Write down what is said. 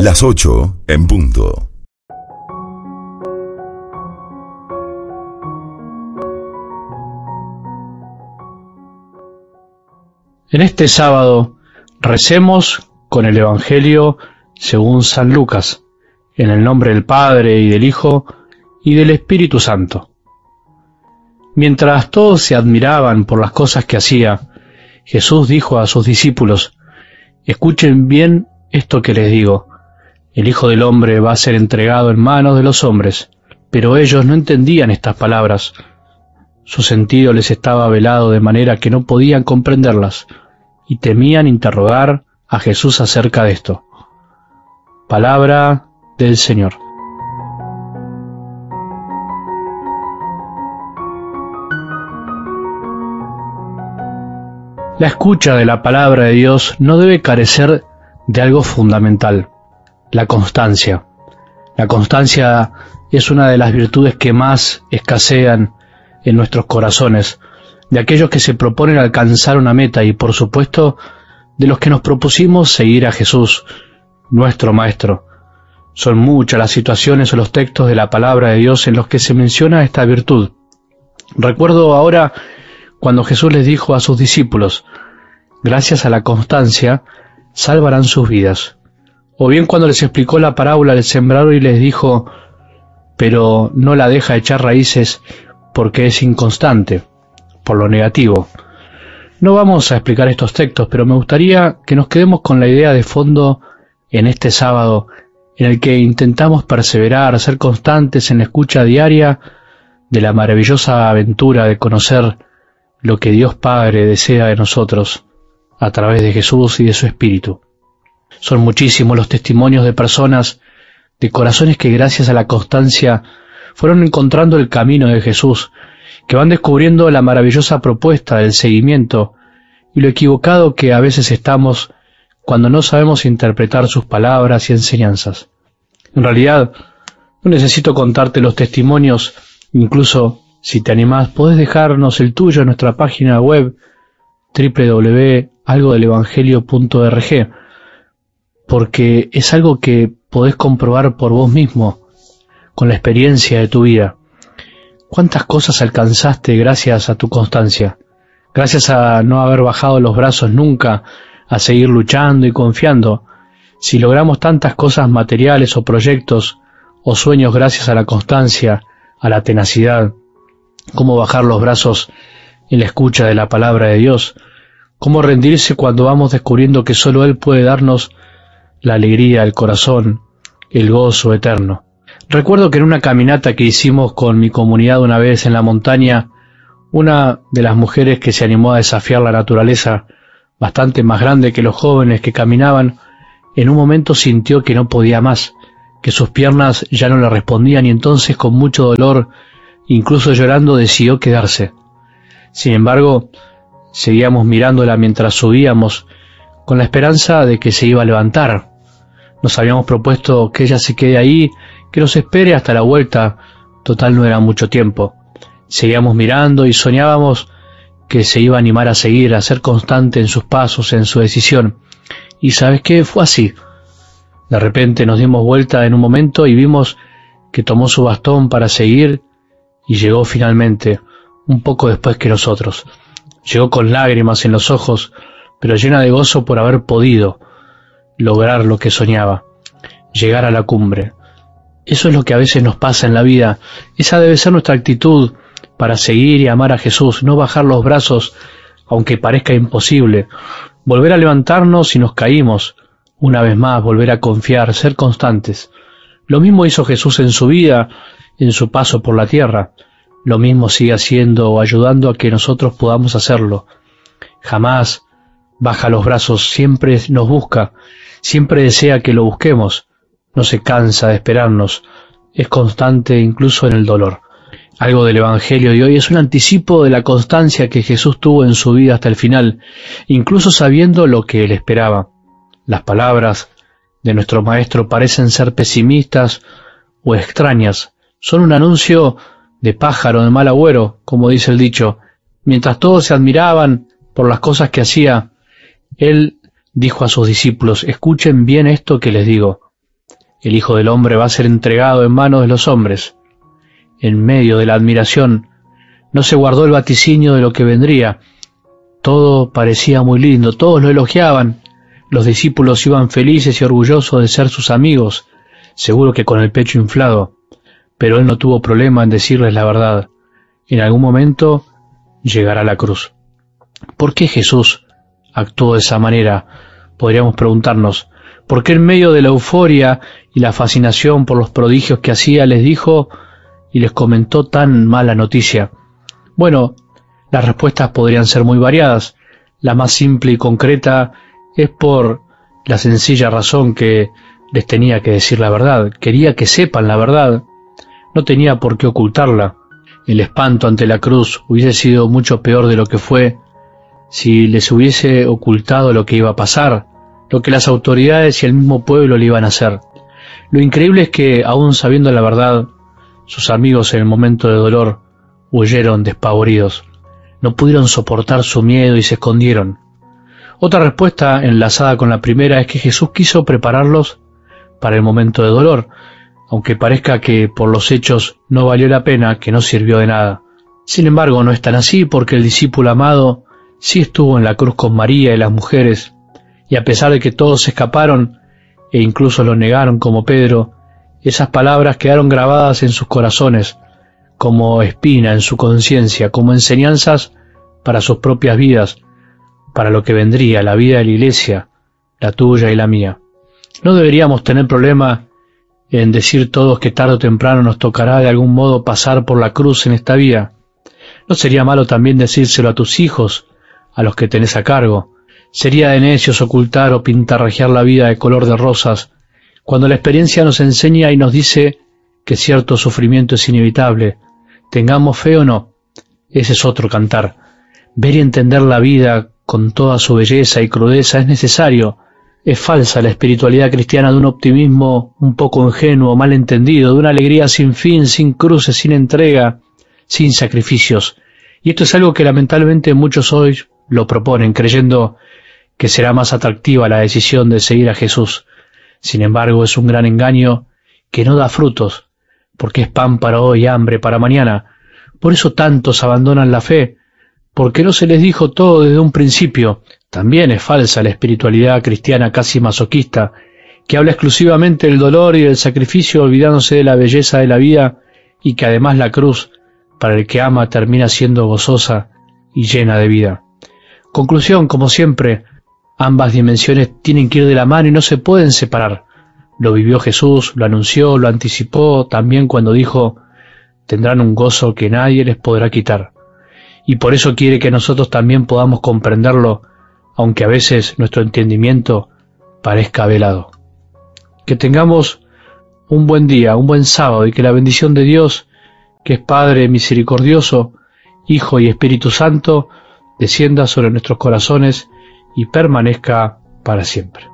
Las 8 en punto. En este sábado recemos con el Evangelio según San Lucas, en el nombre del Padre y del Hijo y del Espíritu Santo. Mientras todos se admiraban por las cosas que hacía, Jesús dijo a sus discípulos: escuchen bien esto que les digo. El Hijo del Hombre va a ser entregado en manos de los hombres. Pero ellos no entendían estas palabras. Su sentido les estaba velado de manera que no podían comprenderlas, y temían interrogar a Jesús acerca de esto. Palabra del Señor. La escucha de la palabra de Dios no debe carecer de algo fundamental: la constancia. La constancia es una de las virtudes que más escasean en nuestros corazones, de aquellos que se proponen alcanzar una meta y, por supuesto, de los que nos propusimos seguir a Jesús, nuestro Maestro. Son muchas las situaciones o los textos de la palabra de Dios en los que se menciona esta virtud. Recuerdo ahora cuando Jesús les dijo a sus discípulos: gracias a la constancia salvarán sus vidas. O bien cuando les explicó la parábola del sembrador y les dijo: pero no la deja echar raíces porque es inconstante, por lo negativo. No vamos a explicar estos textos, pero me gustaría que nos quedemos con la idea de fondo en este sábado, en el que intentamos perseverar, ser constantes en la escucha diaria de la maravillosa aventura de conocer lo que Dios Padre desea de nosotros a través de Jesús y de su Espíritu. Son muchísimos los testimonios de personas, de corazones que gracias a la constancia fueron encontrando el camino de Jesús, que van descubriendo la maravillosa propuesta del seguimiento y lo equivocado que a veces estamos cuando no sabemos interpretar sus palabras y enseñanzas. En realidad, no necesito contarte los testimonios. Incluso, si te animás, podés dejarnos el tuyo en nuestra página web www.algodelevangelio.org, porque es algo que podés comprobar por vos mismo, con la experiencia de tu vida. ¿Cuántas cosas alcanzaste gracias a tu constancia? Gracias a no haber bajado los brazos nunca, a seguir luchando y confiando. Si logramos tantas cosas materiales o proyectos o sueños gracias a la constancia, a la tenacidad, ¿cómo bajar los brazos en la escucha de la palabra de Dios? ¿Cómo rendirse cuando vamos descubriendo que solo Él puede darnos la alegría, el corazón, el gozo eterno? Recuerdo que en una caminata que hicimos con mi comunidad una vez en la montaña, una de las mujeres que se animó a desafiar la naturaleza, bastante más grande que los jóvenes que caminaban, en un momento sintió que no podía más, que sus piernas ya no le respondían, y entonces, con mucho dolor, incluso llorando, decidió quedarse. Sin embargo, seguíamos mirándola mientras subíamos, con la esperanza de que se iba a levantar. Nos habíamos propuesto que ella se quede ahí, que nos espere hasta la vuelta. Total, no era mucho tiempo. Seguíamos mirando y soñábamos que se iba a animar a seguir, a ser constante en sus pasos, en su decisión. ¿Y sabes qué? Fue así. De repente nos dimos vuelta en un momento y vimos que tomó su bastón para seguir y llegó finalmente, un poco después que nosotros. Llegó con lágrimas en los ojos, pero llena de gozo por haber podido lograr lo que soñaba, llegar a la cumbre. Eso es lo que a veces nos pasa en la vida. Esa debe ser nuestra actitud para seguir y amar a Jesús, no bajar los brazos aunque parezca imposible, volver a levantarnos si nos caímos, una vez más volver a confiar, ser constantes. Lo mismo hizo Jesús en su vida, en su paso por la tierra. Lo mismo sigue haciendo o ayudando a que nosotros podamos hacerlo. Jamás baja los brazos, siempre nos busca, siempre desea que lo busquemos. No se cansa de esperarnos, es constante incluso en el dolor. Algo del Evangelio de hoy es un anticipo de la constancia que Jesús tuvo en su vida hasta el final, incluso sabiendo lo que Él esperaba. Las palabras de nuestro Maestro parecen ser pesimistas o extrañas, son un anuncio de pájaro de mal agüero, como dice el dicho. Mientras todos se admiraban por las cosas que hacía, Él dijo a sus discípulos: escuchen bien esto que les digo. El Hijo del Hombre va a ser entregado en manos de los hombres. En medio de la admiración, no se guardó el vaticinio de lo que vendría. Todo parecía muy lindo, todos lo elogiaban. Los discípulos iban felices y orgullosos de ser sus amigos, seguro que con el pecho inflado. Pero él no tuvo problema en decirles la verdad. En algún momento llegará la cruz. ¿Por qué Jesús actuó de esa manera? Podríamos preguntarnos. ¿Por qué en medio de la euforia y la fascinación por los prodigios que hacía les dijo y les comentó tan mala noticia? Bueno, las respuestas podrían ser muy variadas. La más simple y concreta es por la sencilla razón que les tenía que decir la verdad. Quería que sepan la verdad. No tenía por qué ocultarla. El espanto ante la cruz hubiese sido mucho peor de lo que fue si les hubiese ocultado lo que iba a pasar, lo que las autoridades y el mismo pueblo le iban a hacer. Lo increíble es que, aún sabiendo la verdad, sus amigos en el momento de dolor huyeron despavoridos. No pudieron soportar su miedo y se escondieron. Otra respuesta enlazada con la primera es que Jesús quiso prepararlos para el momento de dolor, aunque parezca que por los hechos no valió la pena, que no sirvió de nada. Sin embargo, no es tan así, porque el discípulo amado sí estuvo en la cruz con María y las mujeres, y a pesar de que todos escaparon e incluso lo negaron como Pedro, esas palabras quedaron grabadas en sus corazones, como espina en su conciencia, como enseñanzas para sus propias vidas, para lo que vendría, la vida de la Iglesia, la tuya y la mía. No deberíamos tener problema en decir todos que tarde o temprano nos tocará de algún modo pasar por la cruz en esta vida. ¿No sería malo también decírselo a tus hijos, a los que tenés a cargo? Sería de necios ocultar o pintarrajear la vida de color de rosas, cuando la experiencia nos enseña y nos dice que cierto sufrimiento es inevitable. Tengamos fe o no, ese es otro cantar. Ver y entender la vida con toda su belleza y crudeza es necesario. Es falsa la espiritualidad cristiana de un optimismo un poco ingenuo, mal entendido, de una alegría sin fin, sin cruces, sin entrega, sin sacrificios. Y esto es algo que lamentablemente muchos hoy lo proponen, creyendo que será más atractiva la decisión de seguir a Jesús. Sin embargo, es un gran engaño que no da frutos, porque es pan para hoy y hambre para mañana. Por eso tantos abandonan la fe, porque no se les dijo todo desde un principio. También es falsa la espiritualidad cristiana casi masoquista, que habla exclusivamente del dolor y del sacrificio, olvidándose de la belleza de la vida, y que además la cruz, para el que ama, termina siendo gozosa y llena de vida. Conclusión, como siempre, ambas dimensiones tienen que ir de la mano y no se pueden separar. Lo vivió Jesús, lo anunció, lo anticipó también cuando dijo: tendrán un gozo que nadie les podrá quitar. Y por eso quiere que nosotros también podamos comprenderlo, aunque a veces nuestro entendimiento parezca velado. Que tengamos un buen día, un buen sábado, y que la bendición de Dios, que es Padre misericordioso, Hijo y Espíritu Santo, descienda sobre nuestros corazones y permanezca para siempre.